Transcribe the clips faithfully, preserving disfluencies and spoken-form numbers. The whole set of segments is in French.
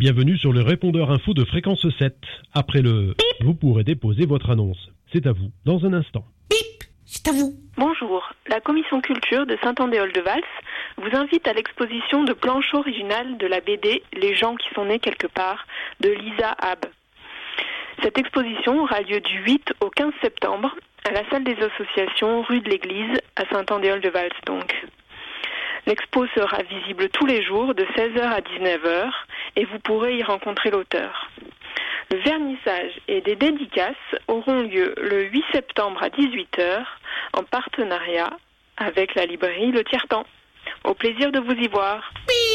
Bienvenue sur le répondeur info de Fréquence sept. Après le bip, vous pourrez déposer votre annonce. C'est à vous, dans un instant. Bip, c'est à vous. Bonjour, la commission culture de Saint-Andéol-de-Vals vous invite à l'exposition de planches originales de la B D « Les gens qui sont nés quelque part » de Lisa Habb. Cette exposition aura lieu du huit au quinze septembre à la salle des associations rue de l'Église à Saint-Andéol-de-Vals donc. L'expo sera visible tous les jours de seize heures à dix-neuf heures et vous pourrez y rencontrer l'auteur. Le vernissage et des dédicaces auront lieu le huit septembre à dix-huit heures en partenariat avec la librairie Le Tiers-Temps. Au plaisir de vous y voir.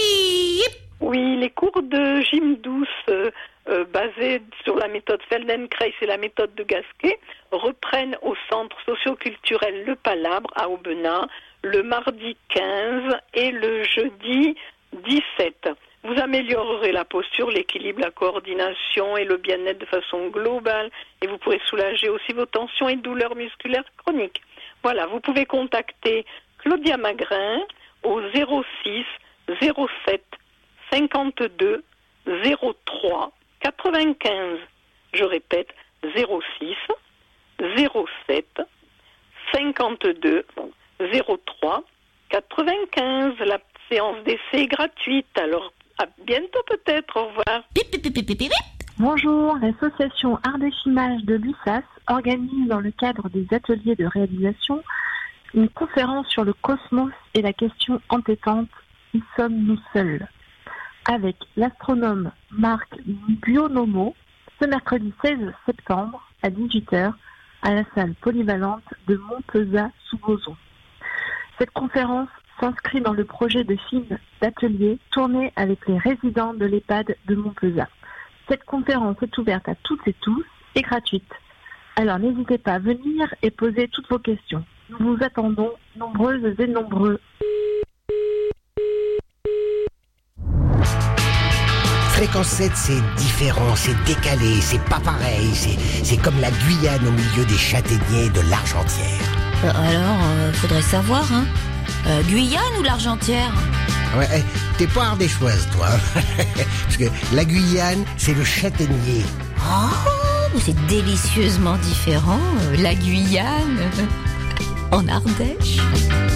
Oui, les cours de gym douce euh, euh, basés sur la méthode Feldenkrais et la méthode de Gasquet reprennent au centre socio-culturel Le Palabre à Aubenas le mardi quinze et le jeudi dix-sept. Vous améliorerez la posture, l'équilibre, la coordination et le bien-être de façon globale et vous pourrez soulager aussi vos tensions et douleurs musculaires chroniques. Voilà, vous pouvez contacter Claudia Magrin au zéro six zéro sept cinquante-deux zéro trois quatre-vingt-quinze. Je répète, zéro six zéro sept cinquante-deux zéro trois quatre-vingt-quinze. La séance d'essai est gratuite, alors à bientôt peut-être, au revoir. Pip, pip, pip, pip, pip, pip. Bonjour, l'association Ardèche-Image de l'U S A S organise dans le cadre des ateliers de réalisation une conférence sur le cosmos et la question entêtante « Qui sommes-nous seuls ?» avec l'astronome Marc Buonomo ce mercredi seize septembre à dix-huit heures à la salle polyvalente de Montpezat-sous-Bozon. Cette conférence s'inscrit dans le projet de film d'atelier tourné avec les résidents de l'EHPAD de Montpezat. Cette conférence est ouverte à toutes et tous et gratuite. Alors n'hésitez pas à venir et poser toutes vos questions. Nous vous attendons nombreuses et nombreux. Fréquence sept, c'est différent, c'est décalé, c'est pas pareil, c'est, c'est comme la Guyane au milieu des châtaigniers de l'Argentière. Euh, alors, euh, faudrait savoir, hein euh, Guyane ou l'Argentière? Ouais, t'es pas ardéchoise, toi. Parce que la Guyane, c'est le châtaignier. Oh, mais c'est délicieusement différent, euh, la Guyane, en Ardèche.